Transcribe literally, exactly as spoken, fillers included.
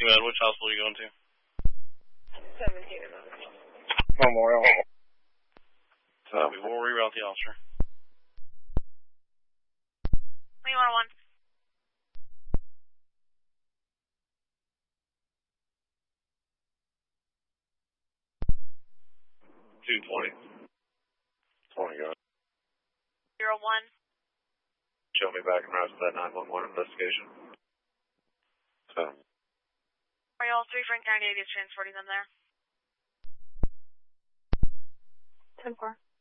Med, which hospital are you going to? seventeen. Memorial. So we will reroute the officer. We want one. two twenty. twenty, go ahead. Zero one. Show me back and rest of that nine one one investigation. So. Are you all three Frank ninety-eight is transporting them there? ten four.